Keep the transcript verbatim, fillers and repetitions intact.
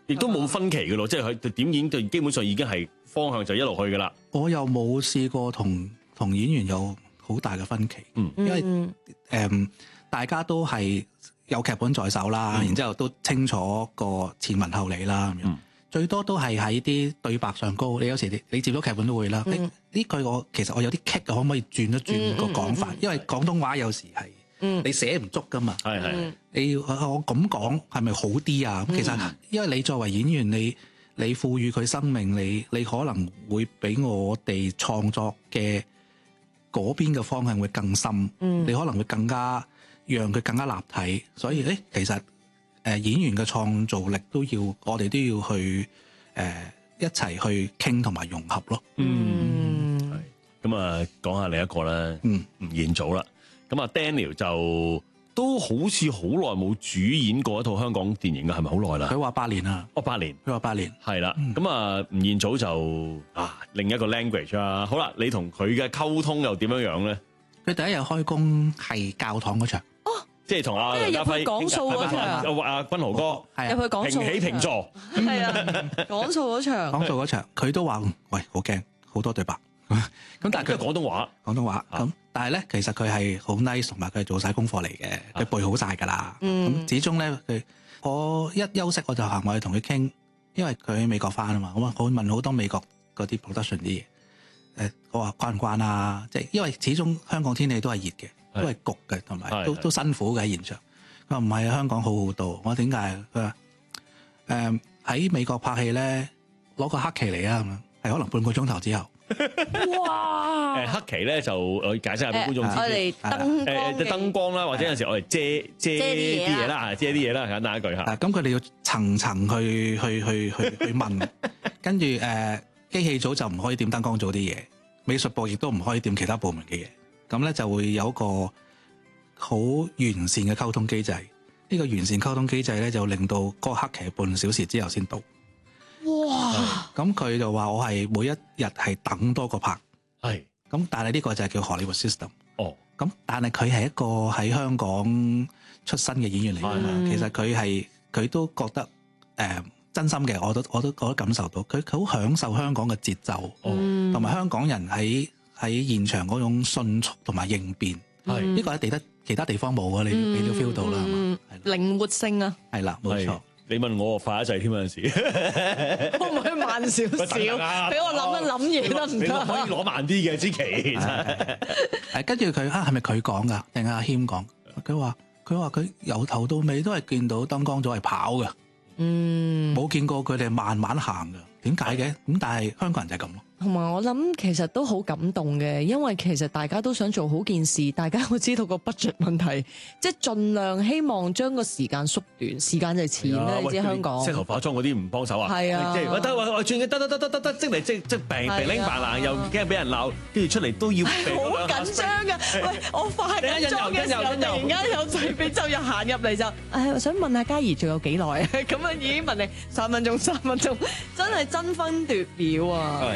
亦都冇分歧嘅咯，即係佢點演就基本上已經係方向就一路去嘅啦。 我又冇試過同同演員有好大嘅分歧， 嗯， 因為誒、嗯、大家都係有劇本在手啦，嗯、然之後都清楚個前文後理啦咁樣。嗯、最多都係喺啲對白上高，你有時你你接咗劇本都會啦。呢、嗯、句我其實我有啲棘，可唔可以轉一轉個講法？嗯嗯、因為廣東話有時係。嗯，你寫唔足噶嘛？係係、嗯，你我咁講係咪好啲啊？咁、嗯、其實因為你作為演員，你你賦予佢生命，你你可能會比我哋創作嘅嗰邊嘅方向會更深。嗯，你可能會更加讓佢更加立體。所以誒，其實誒、呃、演員嘅創造力都要，我哋都要去誒、呃、一齊去傾同埋融合咯。 嗯，係咁啊，講下另一個啦。嗯，吳彥祖啦。咁啊 Daniel 就都好似好耐冇主演過一套香港電影嘅，係咪好耐啦？ 佢話八年啊， 哦八年， 佢話八年， 係啦。咁啊吳彥祖就啊另一個 language 啊，好啦，你同佢嘅溝通又點樣樣咧？ 佢第一日開工係教堂嗰場， 哦， 即係同阿梁家輝講數嗰場， 阿君豪哥入去講數， 平起平坐， 係啊，講數嗰場， 講數嗰場，佢都話喂好驚，好多對白。咁但係佢廣東話， 廣東話咁，但係咧其實佢係好 nice，同埋佢係做晒功課嚟嘅，佢、啊、背好晒㗎啦。咁、嗯、始終咧，佢我一休息我就行埋去同佢傾，因為佢喺美國翻啊嘛，咁啊我問好多美國嗰啲 production 啲嘢，誒我話關唔關啊？即係因為始終香港天氣都係熱嘅，都係焗嘅，同埋都都辛苦嘅喺現場。佢話唔係啊，香港好好多。我話點解？佢話誒喺美國拍戲咧，攞個黑旗嚟啊，咁樣係可能半個鐘頭之後。 哇！ 誒黑旗咧就我解釋下俾觀眾知， 我哋燈誒燈光啦，或者有陣時我哋遮遮啲嘢啦，遮啲嘢啦，簡單一句嚇。 咁佢哋要層層去去去去去問，跟住誒機器組就唔可以掂燈光組啲嘢，美術部亦都唔可以掂其他部門嘅嘢，咁咧就會有一個好完善嘅溝通機制。呢個完善溝通機制咧就令到個黑旗半小時之後先到。哇！咁佢就話我係每一日係等多個拍，係咁，但係呢個就係叫 Hollywood System。哦，咁但係佢係一個喺香港出身嘅演員嚟㗎嘛，其實佢係佢都覺得誒、呃、真心嘅，我都我都我都感受到，佢佢好享受香港嘅節奏，同埋、哦、香港人喺喺現場嗰種迅速同埋應變，係呢、嗯、個喺地得其他地方冇啊，你你都 feel 到啦，係嘛？ 靈活性啊， 係啦，冇錯。 你問我快一滯添，有陣時， 可唔可以慢少少？俾我諗一諗嘢得唔得？ 你可以攞慢啲嘅，之期。 誒，跟住佢啊，係咪佢講㗎？定係阿謙講？佢話佢話佢由頭到尾都係見到燈光組係跑嘅，嗯，冇見過佢哋慢慢行嘅。點解嘅？咁但係香港人就係咁咯。 同埋我諗其實都好感動嘅，因為其實大家都想做好件事，大家會知道個 budget 問題，即係盡量希望將個時間縮短，時間就係錢啦，你知香港。 洗頭化妝嗰啲唔幫手啊？ 係啊， 即係我得我我轉嘅得得得得得得，即嚟即即病病拎白爛，又驚俾人鬧，跟住出嚟都要好緊張㗎！喂，我化緊妝嘅時候，突然間有隨便就入行入嚟就，誒，我想問下嘉怡仲有幾耐啊？咁樣已經問你三分鐘，三分鐘，真係爭分奪秒啊！